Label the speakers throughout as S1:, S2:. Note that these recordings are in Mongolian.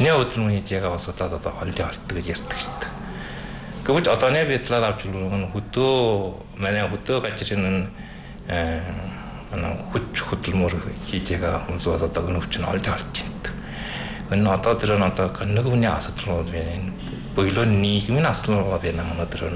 S1: хүчний өдрөмний яг бас одоо олдын олтдог гэж ярьдаг шүү дээ. Гэвч одооний байдлаар авч үлрэн хөдөө манай хөдөө гажрын хүч хөдөлмөр хийж байгаа хүмүүс бас одоо энэ хүч нь олдын олж байна. Энэ одоо тэр нь одоо нэг хүний асуудал байна. Боёлын нийгмийн асуудал байна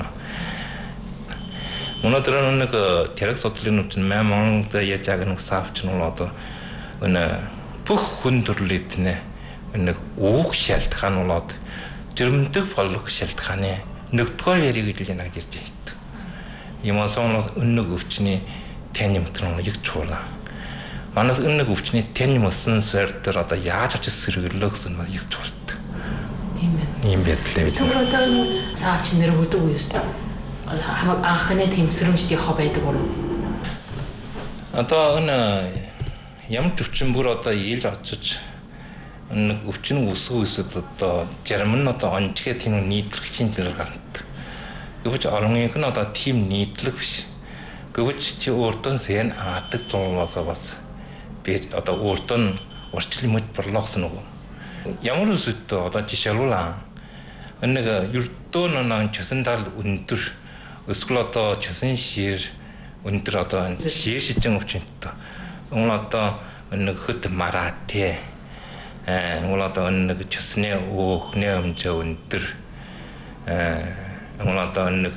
S1: өнөөдөр нэг тэрэг судлалын өвчин Монголд яаж яг нэг савч нь одоо энэ бүх хүн төрлөд нэг үг шалтгаан болоод жирэмдэг болох шалтгааны нэгдүгээр яриг хэлж яана гэж ирж байна. Ямаасоноос өнөг өвчний тань мэтрэн яг чуулаа. Манаас өнөг өвчний тань мөсөн сэрдэр одоо яаж очиж сэргэлөө гэсэн нь яг чуулт.
S2: Тийм ээ.
S1: Ийм байдлаа.
S2: Тэр одоо энэ савч нэр өгдөг үү ёстой. Хамаг анхны тийм сэрэмжтэй хаа байдаг уу?
S1: Одоо энэ ямар төвчин бүр одоо ийл очиж нэг өвчин үсгөөсөд одоо зарим нь одоо онцгой тийм нийтлэгчийн зэрэг гардаг. Гэвч орныг нь одоо тийм нийтлэг биш. Гэвч чи өөртөө сэн аадаг тулмаасаа бас би одоо өөртөө урчлын мэд борлоогсон уу? Ямар үсэдтэй одоо жишээлбэл нэг ердөө нан часандал өндөр эсвэл одоо часан шир өндөр одоо шир шижин өвчнөд. Уул одоо нэг хөт мараатэй уул одоо нэг часны өөхний хэмжээ өндөр уул одоо нэг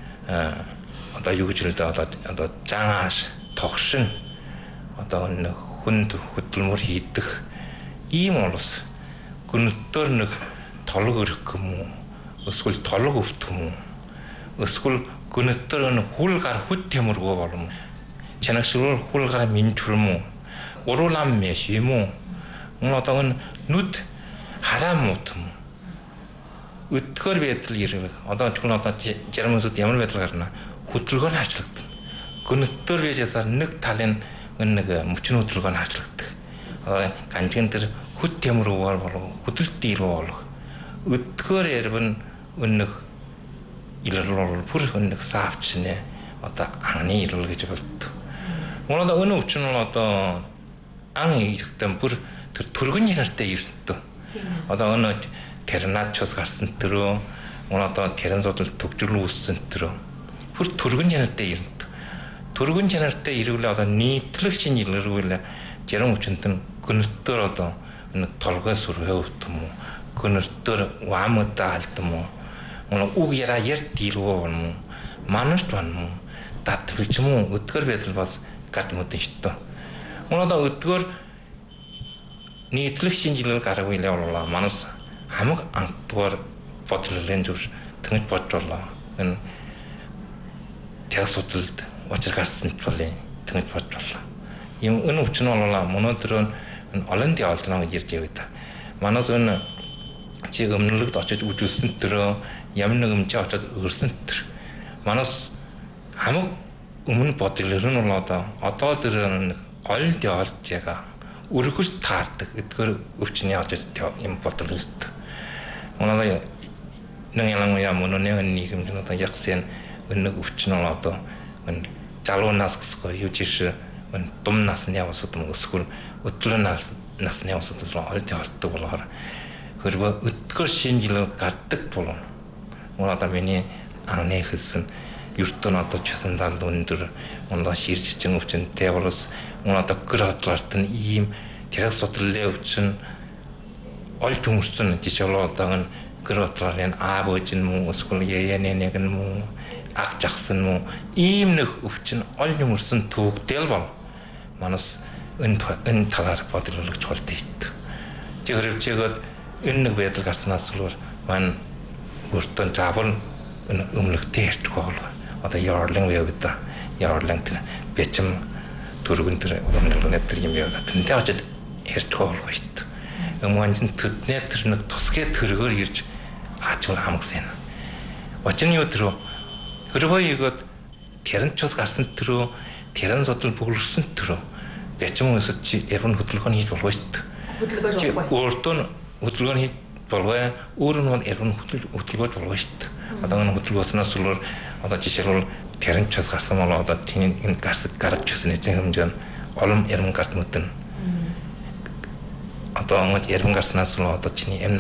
S1: одоо юу гэж хэлдэг одоо жааш тогшин одоо нэг хүнд хөдөлмөр хийдэг ийм улс гүнтөр нэг толог өрөх юм уу эсвэл толог өвдөх юм уу эсвэл гүнтөр нэг хүл гар хүт ямаргүй болом чанагшруу хүл гар минчүрм үү уруулам мэш юм уу одоо нүд хараа муутам өдгөр байдал ирэх одоо ч одоо жармсууд ямар байдал гарна хөдөлгөөн хачлагдана гүнтөр байжсаар нэг талын нэг мөчн хөдөлгөөн хачлагддаг ганжин тэр хүт ямаргүй болов хөдөлт ирүү болох өдгөр ярвэн өнөх илэрл бүр нэг савч нэ одоо аны ирэл гэж болдог. Монголд өнөө өвчин нь одоо ан ирэхтэн бүр тэр төргөн ярартай ирдэг. Одоо өнөө тернатчус гарсан төрөө одоо терэн зодол төгжрөл үүссэн төрөө бүр төргөн ярартай ирдэг. Төргөн ярартай ирвэл одоо нийтлэгчийн илэрвэл зарим өвчнөд нь гүнтээр одоо нэг толгой сүрхээ өвтөм үү гүнтээр вамуудаа алдам уу үг яра ярт ирүү юм манарт байна татвилч юм өдгөр байдал бас гард мөдөн шттөө. Одоо өдгөр нийтлэг шинжилгээ гаргавал явуулаа манас хамаг антугаар бодлолын зүр тэнгэж бодлоо энэ тэгсүдэлд очир гарсан болын тэнгэж бодлоо. Ийм энэ өвчин болоо өнөөдөр энэ олон ди олдно гэж ярьж яваа та. Манас энэ чи өмнөлөгд очиж үжүүлсэн төрөө ямар нэг юм чи очиж өрсөн төр. Манас хамаг өмнө бодлоор нь бол одоо тэр нэг олд олж яга өргөл таардаг эдгээр өвчний очиж юм бодлолд. Манай нэг ялангуяа мөнөний нийгэм одоо ягсан нэг өвчин нь одоо энэ залуунаас гэсгүй юу жиш энэ дум насны явсад мөсгөл өдлөн насны явсад олд олддог болохоор хөрвө өдгөр шинжилгээ гардаг тул одоо миний анхны хэлсэн ертөнө одоо часандал өндөр одоо ширжижин өвчнөд болос одоо гэр хотлолт нь ийм тэрэг судлалын өвчин олж өмөрсөн жишээл одоо гэр хотлолын аав ээж нь мөн эсвэл яяны нэг нь мөн аг жагсан мөн ийм нэг өвчин олж өмөрсөн төвөгдөл бол манас энэ талаар бодлогч болтой шүү дээ. Чи хөрөвчөөд энэ нэг байдал гарснаас зүгээр маань өөртөө заавал өмнөхтэй ярьдаг болов. Одоо ярлан байвда ярлан тэр бэчм төргөн тэр өмнөлгөнөд тэр юм яваад тэнтэй очиж ярьдаг болов шүү дээ. Өмнө нь төднээ тэр нэг тусгай төргөөр ирж аачгүй хамгсан. Очны өдрөө хөрвөөйгөөд тэрэн чус гарсан төрөө тэрэн зодол бүглэрсэн төрөө бэчм өсөд чи ярван хөдөлгөөн хийж болов шүү дээ. Хөдөлгөөж болов. Өөртөө хөдөлгөөн хийж болов өөр нь ярван хөдөлгөөж болов шүү дээ. Одоо энэ хөдөлгөөснөөс зүгээр одоо жишээлбэл тэрэн чус гарсан бол одоо тийм энэ гарч чусны хэмжээ нь олон ярван гарт мөдөн. Одоо ингээд ярван гарснаас нь одоо чиний